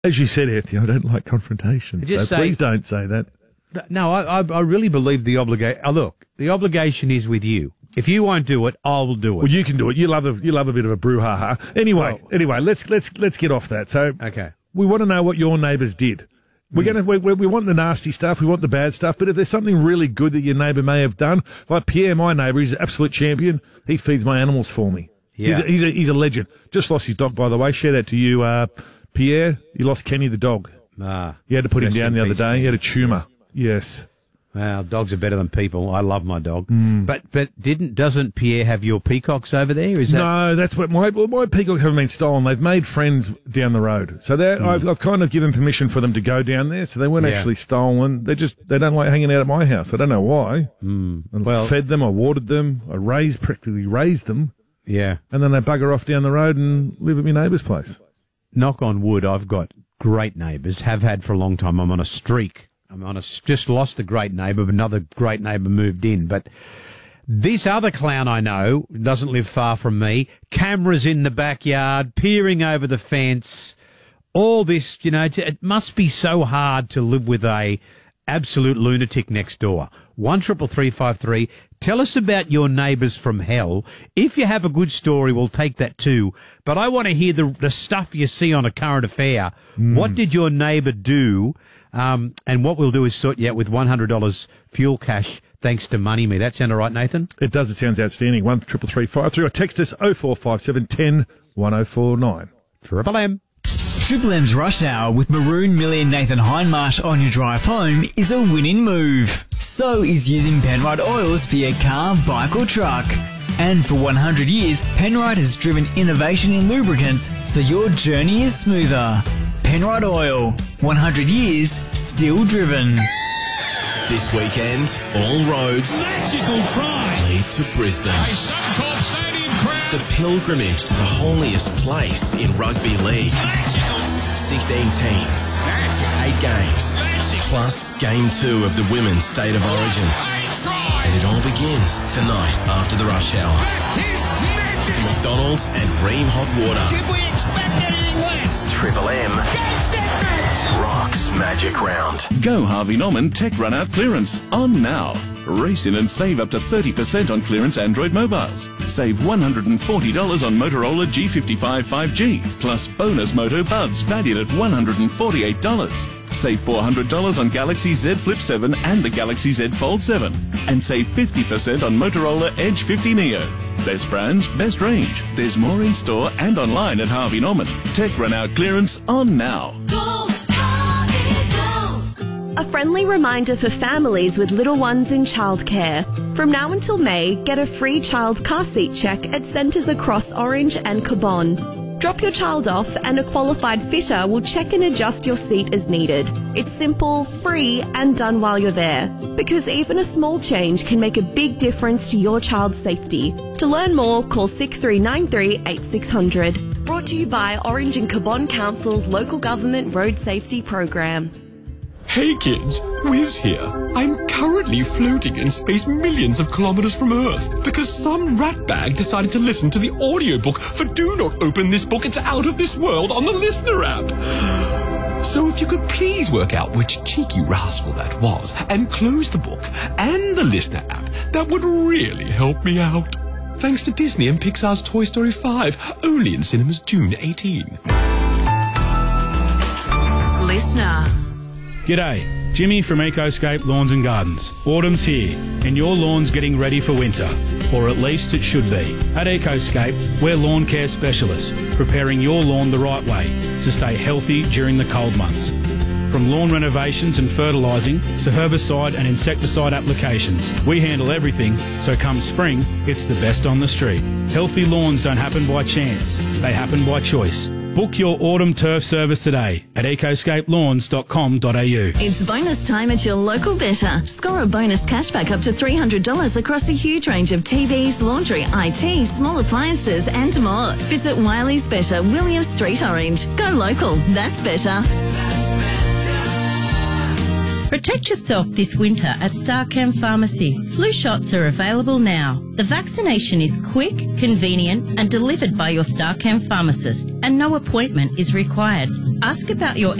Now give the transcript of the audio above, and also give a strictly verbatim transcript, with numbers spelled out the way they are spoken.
As you said, Anthony, I don't like confrontation. Just so say- please don't say that. No, I, I, I really believe the obligation. Oh, look, the obligation is with you. If you won't do it, I will do it. Well, you can do it. You love a you love a bit of a brouhaha. Anyway, Well- anyway, let's let's let's get off that. So, Okay. we want to know what your neighbours did. We're Hmm. gonna we, we we want the nasty stuff. We want the bad stuff. But if there's something really good that your neighbour may have done, like Pierre, my neighbour, he's an absolute champion. He feeds my animals for me. Yeah. He's a, he's a he's a legend. Just lost his dog, by the way. Shout out to you, uh, Pierre. He lost Kenny the dog. Ah, You had to put him rest down in the other peace, day. He Kenny. had a tumour. Yes. Well, dogs are better than people. I love my dog. Hmm. But but didn't doesn't Pierre have your peacocks over there? Is that No, that's what my well, my peacocks haven't been stolen. They've made friends down the road, so that I've I've kind of given permission for them to go down there. So they weren't Yeah. actually stolen. They just they don't like hanging out at my house. I don't know why. Mm. I Well- fed them, I watered them, I raised practically raised them, Yeah. and then they bugger off down the road and live at my neighbour's place. Knock on wood, I've got great neighbours, have had for a long time. I'm on a streak. I'm on a, just lost a great neighbour, but another great neighbour moved in. But this other clown I know doesn't live far from me. Cameras in the backyard, peering over the fence. All this, you know, it, it must be so hard to live with a absolute lunatic next door. One triple three five three. Tell us about your neighbours from hell. If you have a good story, we'll take that too. But I want to hear the the stuff you see on a current affair. What did your neighbour do? Um, and what we'll do is sort you out with one hundred dollars fuel cash thanks to Money Me. That sound all right, Nathan? It does. It sounds outstanding. One triple three five three or text us oh four five seven ten one oh four nine. Triple M. Triple M's Rush Hour with Maroon, Millie and Nathan Hindmarsh on your drive home is a winning move. So is using Penrite oils for your car, bike or truck. And for one hundred years, Penrite has driven innovation in lubricants so your journey is smoother. Penrite Oil, one hundred years, still driven. This weekend, all roads Magical try. lead to Brisbane. A Suncorp Stadium crowd. The pilgrimage to the holiest place in rugby league. Magical. sixteen teams, Magic. eight games, Magic. plus game two of the Women's State of Origin. A try. And it all begins tonight after the rush hour. That is From magic. McDonald's and Ream Hot Water. Did we expect anything less? Triple M Game, set, match. rocks Magic Round. Go Harvey Norman Tech Run Out Clearance on now. Race in and save up to thirty percent on clearance Android mobiles. Save one hundred forty dollars on Motorola G fifty-five five G, plus bonus Moto Buds valued at one hundred forty-eight dollars. Save four hundred dollars on Galaxy Z Flip seven and the Galaxy Z Fold seven. And save fifty percent on Motorola Edge fifty Neo. Best brands, best range. There's more in store and online at Harvey Norman. Tech Run Out Clearance on now. A friendly reminder for families with little ones in childcare. From now until May, get a free child car seat check at centres across Orange and Cabon. Drop your child off and a qualified fitter will check and adjust your seat as needed. It's simple, free and done while you're there. Because even a small change can make a big difference to your child's safety. To learn more, call six three nine three eight six zero zero. Brought to you by Orange and Cabon Council's Local Government Road Safety Program. Hey kids, Wiz here. I'm currently floating in space millions of kilometers from Earth because some ratbag decided to listen to the audiobook for Do Not Open This Book, It's Out of This World on the Listener app. So if you could please work out which cheeky rascal that was and close the book and the Listener app, that would really help me out. Thanks to Disney and Pixar's Toy Story five, only in cinemas June eighteenth. Listener. G'day, Jimmy from Ecoscape Lawns and Gardens. Autumn's here, and your lawn's getting ready for winter. Or at least it should be. At Ecoscape, we're lawn care specialists, preparing your lawn the right way to stay healthy during the cold months. From lawn renovations and fertilising to herbicide and insecticide applications, we handle everything, so come spring, it's the best on the street. Healthy lawns don't happen by chance, they happen by choice. Book your autumn turf service today at ecoscape lawns dot com dot a u. It's bonus time at your local Better. Score a bonus cashback up to three hundred dollars across a huge range of T Vs, laundry, I T, small appliances and more. Visit Wiley's Better, William Street, Orange. Go local. That's better. Protect yourself this winter at StarChem Pharmacy. Flu shots are available now. The vaccination is quick, convenient and delivered by your StarChem pharmacist, and no appointment is required. Ask about your